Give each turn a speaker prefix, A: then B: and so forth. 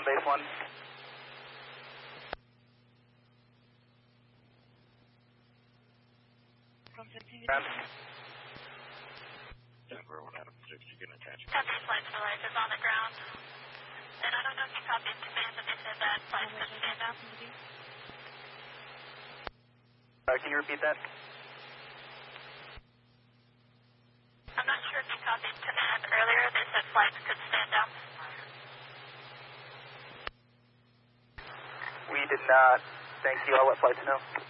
A: base 1. Ground.
B: Denver 1 Adam 6, you can attach.
C: Copy, flight for life is on the ground. And I don't know if you copied command, but they said that flight could stand up.
A: Can you repeat that?
C: I'm not sure if you copied command earlier. They said flights could stand up.
A: We did not. Thank you. I'll let flights know.